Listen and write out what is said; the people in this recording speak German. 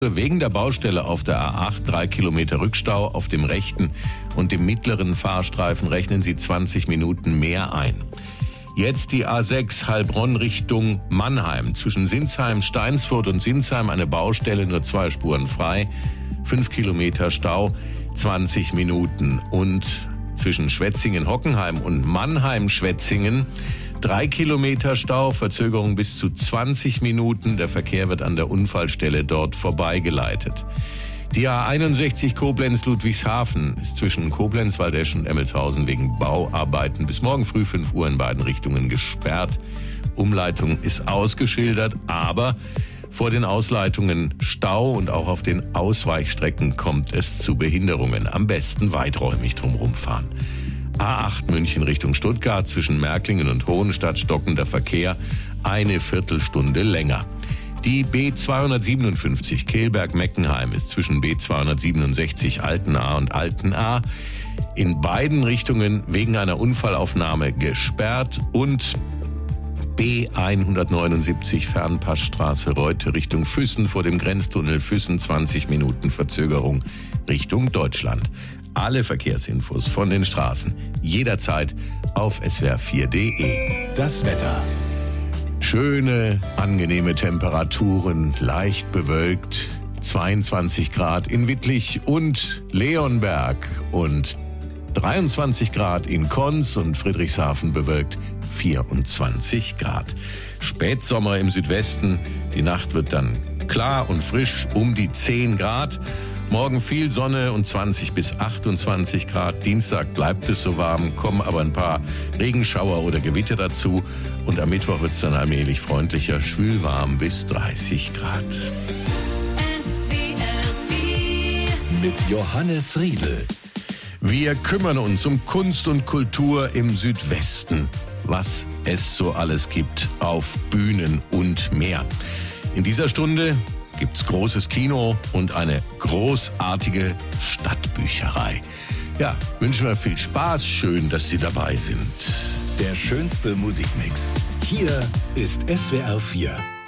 Wegen der Baustelle auf der A8 3 Kilometer Rückstau auf dem rechten und dem mittleren Fahrstreifen rechnen Sie 20 Minuten mehr ein. Jetzt die A6 Heilbronn Richtung Mannheim. Zwischen Sinsheim, Steinsfurt und Sinsheim eine Baustelle, nur 2 Spuren frei. 5 Kilometer Stau, 20 Minuten. Und zwischen Schwetzingen-Hockenheim und Mannheim-Schwetzingen 3 Kilometer Stau, Verzögerung bis zu 20 Minuten. Der Verkehr wird an der Unfallstelle dort vorbeigeleitet. Die A61 Koblenz-Ludwigshafen ist zwischen Koblenz, Waldesch und Emmelshausen wegen Bauarbeiten bis morgen früh 5 Uhr in beiden Richtungen gesperrt. Umleitung ist ausgeschildert, aber vor den Ausleitungen Stau und auch auf den Ausweichstrecken kommt es zu Behinderungen. Am besten weiträumig drumherum fahren. A8 München Richtung Stuttgart zwischen Märklingen und Hohenstadt stockender Verkehr, eine Viertelstunde länger. Die B257 Kehlberg-Meckenheim ist zwischen B267 Altenahr und Altenahr in beiden Richtungen wegen einer Unfallaufnahme gesperrt und B179 Fernpassstraße Reute Richtung Füssen vor dem Grenztunnel Füssen 20 Minuten Verzögerung Richtung Deutschland. Alle Verkehrsinfos von den Straßen jederzeit auf swr4.de. Das Wetter. Schöne, angenehme Temperaturen, leicht bewölkt, 22 Grad in Wittlich und Leonberg und 23 Grad in Konz und Friedrichshafen bewölkt 24 Grad. Spätsommer im Südwesten, die Nacht wird dann klar und frisch um die 10 Grad. Morgen viel Sonne und 20 bis 28 Grad. Dienstag bleibt es so warm, kommen aber ein paar Regenschauer oder Gewitter dazu. Und am Mittwoch wird es dann allmählich freundlicher, schwülwarm bis 30 Grad. Mit Johannes Riedl. Wir kümmern uns um Kunst und Kultur im Südwesten, was es so alles gibt auf Bühnen und mehr. In dieser Stunde gibt's großes Kino und eine großartige Stadtbücherei. Ja, wünschen wir viel Spaß. Schön, dass Sie dabei sind. Der schönste Musikmix. Hier ist SWR 4.